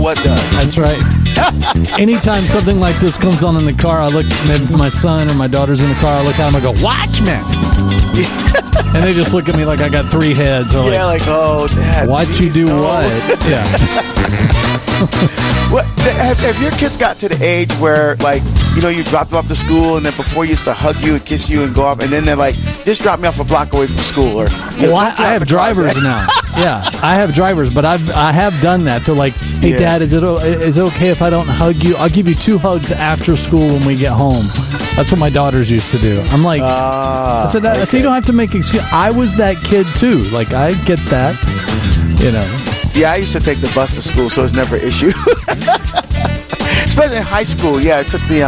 what does. That's right. Anytime something like this comes on in the car, I look, maybe my son or my daughter's in the car, I look at them, I go, Watchmen! And they just look at me like I got three heads. They're Yeah, like, oh, Dad. watch you do no. what? Yeah. What, have your kids got to the age where, like, you know, you drop them off to school, and then before you used to hug you and kiss you and go off, and then they're like, just drop me off a block away from school, or Well, I have drivers now. Yeah, I have drivers, but I have done that. They're like, hey, Yeah. Dad, is it okay if I don't hug you? I'll give you 2 hugs after school when we get home. That's what my daughters used to do. I'm like, I said, so you don't have to make excuse. I was that kid too. Like, I get that, you know. Yeah, I used to take the bus to school, so it's never an issue. Especially in high school, yeah, I took the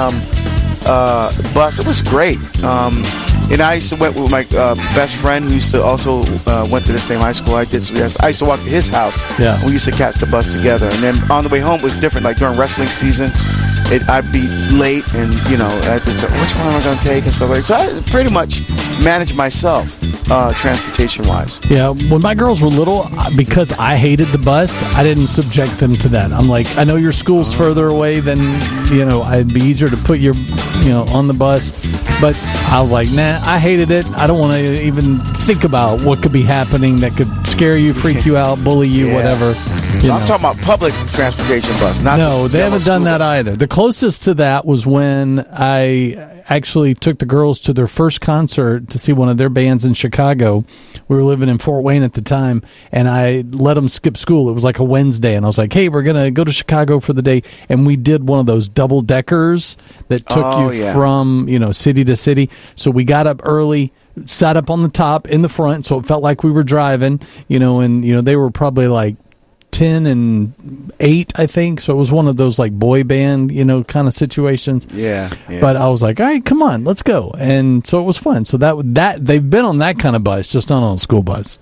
bus. It was great. And I used to went with my best friend, who used to also went to the same high school I did. So yes, I used to walk to his house. Yeah. And we used to catch the bus together. And then on the way home, it was different. Like during wrestling season, I'd be late, and you know, I had to say, which one am I going to take and stuff like that. So I pretty much managed myself, transportation-wise. Yeah, when my girls were little, because I hated the bus, I didn't subject them to that. I'm like, I know your school's further away than, you know, it'd be easier to put your, you know, on the bus. But I was like, nah, I hated it. I don't want to even think about what could be happening that could scare you, freak you out, bully you, Yeah. whatever. So I'm talking about public transportation bus, not No, they haven't done that either. either. The closest to that was when I actually took the girls to their first concert to see one of their bands in Chicago. We were living in Fort Wayne at the time, and I let them skip school. It was like a Wednesday, and I was like, hey, we're going to go to Chicago for the day. And we did one of those double-deckers that took from, you know, city to city. So we got up early, sat up on the top in the front, so it felt like we were driving, you know, and, you know, they were probably like 10 and 8, I think. So it was one of those like boy band, you know, kind of situations. Yeah. But I was like, all right, come on, let's go. And so it was fun. So that they've been on that kind of bus, just not on a school bus.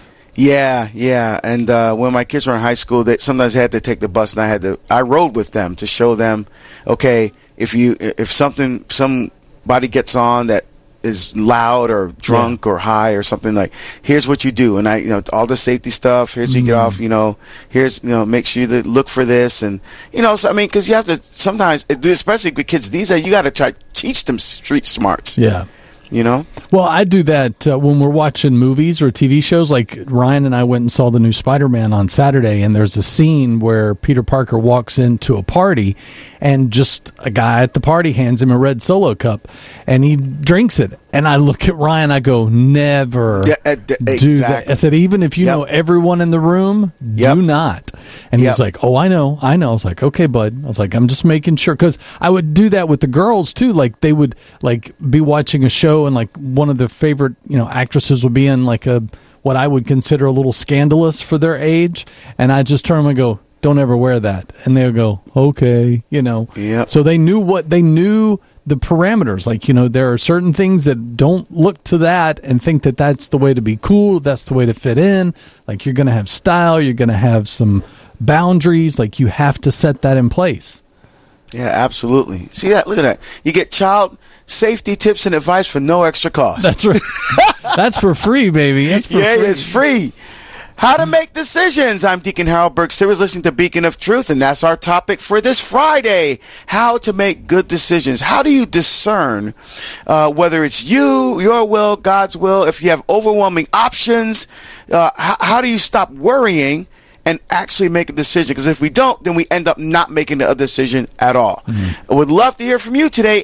Yeah. And when my kids were in high school, they sometimes had to take the bus, and I rode with them to show them, okay, if somebody gets on that is loud or drunk or high or something, like, here's what you do. And I, you know, all the safety stuff, here's you get off, you know, here's, you know, make sure you look for this. And, you know, so, I mean, because you have to sometimes, especially with kids these days, you got to try to teach them street smarts. Yeah. You know? Well, I do that when we're watching movies or TV shows. Like Ryan and I went and saw the new Spider-Man on Saturday, and there's a scene where Peter Parker walks into a party, and just a guy at the party hands him a red Solo cup, and he drinks it. And I look at Ryan, I go, never do that. I said, even if you know everyone in the room, do not. And he's like, oh, I know. I was like, okay, bud. I was like, I'm just making sure. Because I would do that with the girls, too. Like, they would, like, be watching a show, and, like, one of the favorite, you know, actresses would be in, like, what I would consider a little scandalous for their age. And I just turn them and go, don't ever wear that. And they'll go, okay, you know. Yep. So they knew the parameters. Like, you know, there are certain things that don't look to that and think that that's the way to be cool, that's the way to fit in. Like, you're going to have style, you're going to have some boundaries. Like, you have to set that in place. Yeah, absolutely. See that? Look at that. You get child safety tips and advice for no extra cost. That's right. That's for free, baby. That's for free. It's free. How to make decisions. I'm Deacon Harold Burke Sivers, listening to Beacon of Truth, and that's our topic for this Friday. How to make good decisions. How do you discern whether it's your will, God's will? If you have overwhelming options, how do you stop worrying and actually make a decision? Because if we don't, then we end up not making a decision at all. I would love to hear from you today.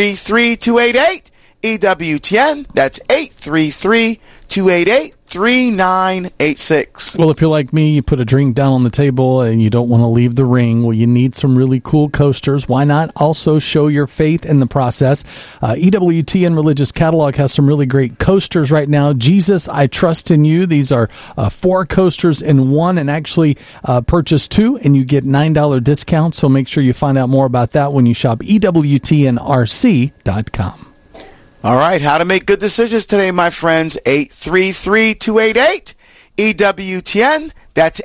833-288-EWTN. That's 833-288-3986. Well, if you're like me, you put a drink down on the table and you don't want to leave the ring, well, you need some really cool coasters. Why not also show your faith in the process? EWTN Religious Catalog has some really great coasters right now. Jesus, I Trust in You. These are 4 coasters in one, and actually purchase 2 and you get $9 discount. So make sure you find out more about that when you shop EWTNRC.com. All right, how to make good decisions today, my friends. 833-288-EWTN. That's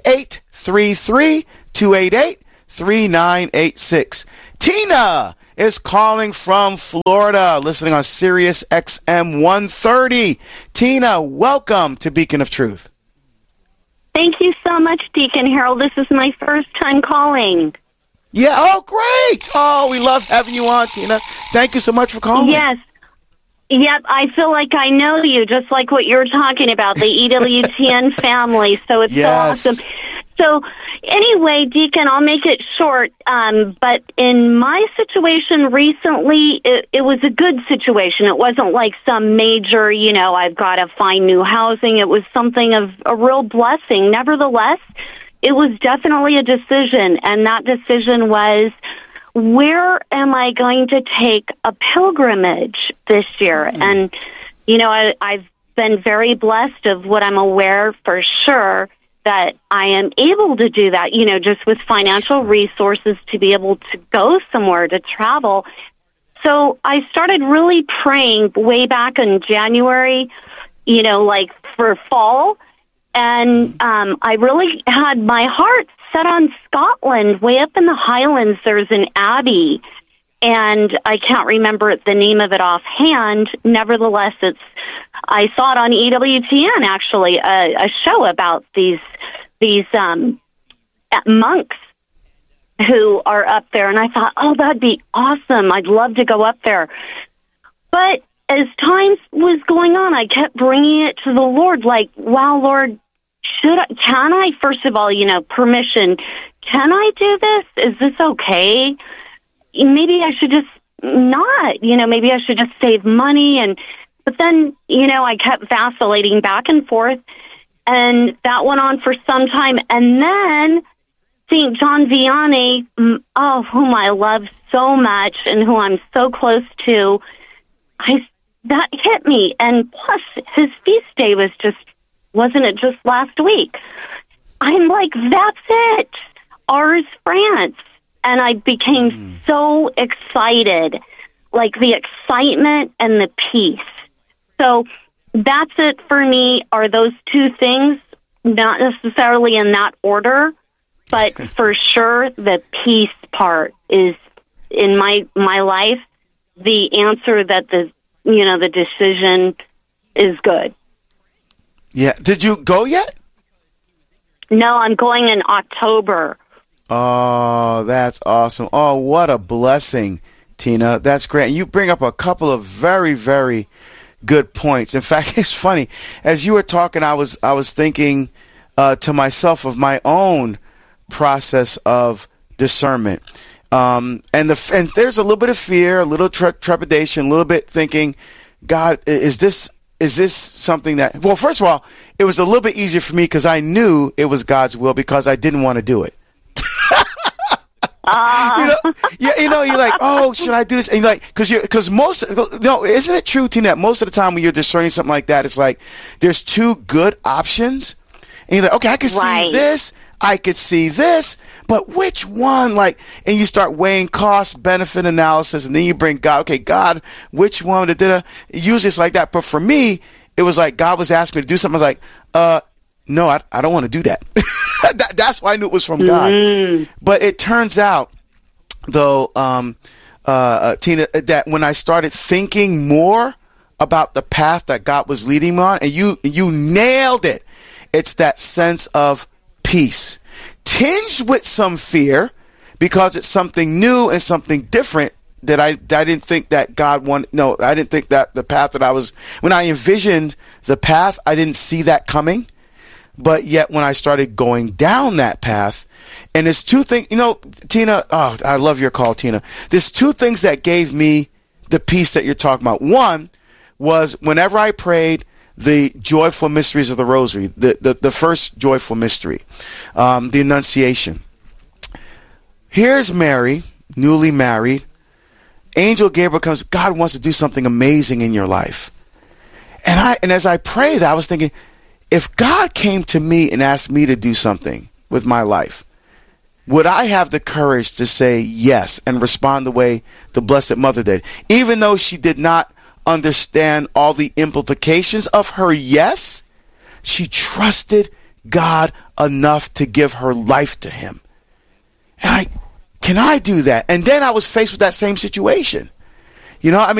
833-288-3986. Tina is calling from Florida, listening on Sirius XM 130. Tina, welcome to Beacon of Truth. Thank you so much, Deacon Harold. This is my first time calling. Yeah. Oh, great. Oh, we love having you on, Tina. Thank you so much for calling. Yes. Yep, I feel like I know you, just like what you're talking about, the EWTN family. So it's so awesome. So anyway, Deacon, I'll make it short. But in my situation recently, it was a good situation. It wasn't like some major, I've got to find new housing. It was something of a real blessing. Nevertheless, it was definitely a decision. And that decision was, where am I going to take a pilgrimage this year? And, I've been very blessed of what I'm aware for sure that I am able to do that, just with financial resources to be able to go somewhere, to travel. So I started really praying way back in January, like for fall. And I really had my heart set on Scotland, way up in the Highlands. There's an abbey, and I can't remember the name of it offhand. Nevertheless, I saw it on EWTN, actually, a show about these monks who are up there, and I thought, oh, that'd be awesome. I'd love to go up there. But as time was going on, I kept bringing it to the Lord, like, wow, Lord, can I, first of all, permission, can I do this? Is this okay? Maybe I should just not, maybe I should just save money. But then, I kept vacillating back and forth, and that went on for some time. And then St. John Vianney, whom I love so much and who I'm so close to, that hit me. And plus, his feast day wasn't it just last week? I'm like, that's it. Ars France. And I became so excited, like the excitement and the peace. So that's it for me, are those two things, not necessarily in that order, but for sure the peace part is, in my life, the answer that the decision is good. Yeah. Did you go yet? No, I'm going in October. Oh, that's awesome. Oh, what a blessing, Tina. That's great. And you bring up a couple of very, very good points. In fact, it's funny. As you were talking, I was thinking to myself of my own process of discernment. And there's a little bit of fear, a little trepidation, a little bit thinking, God, is this something that, well, first of all, it was a little bit easier for me because I knew it was God's will because I didn't want to do it. You're like, oh, should I do this? And you're like, isn't it true, Tina, that most of the time when you're discerning something like that, it's like there's two good options, and you're like, okay, I can see this, I could see this, but which one? Like, and you start weighing cost benefit analysis, and then you bring God. Okay, God, which one? Usually it's like that, but for me, it was like God was asking me to do something. I was like, no, I don't want to do that. That's why I knew it was from God. But it turns out, though, Tina, that when I started thinking more about the path that God was leading me on, and you nailed it, it's that sense of peace, tinged with some fear, because it's something new and something different that I didn't think that God wanted. No, I didn't think that the path that when I envisioned the path, I didn't see that coming. But yet when I started going down that path, and there's two things, Tina, oh, I love your call, Tina. There's two things that gave me the peace that you're talking about. One was whenever I prayed the joyful mysteries of the rosary, the first joyful mystery, the Annunciation. Here's Mary, newly married. Angel Gabriel comes, God wants to do something amazing in your life. And as I prayed, I was thinking, if God came to me and asked me to do something with my life, would I have the courage to say yes and respond the way the Blessed Mother did? Even though she did not understand all the implications of her yes, she trusted God enough to give her life to him. And can I do that? And then I was faced with that same situation.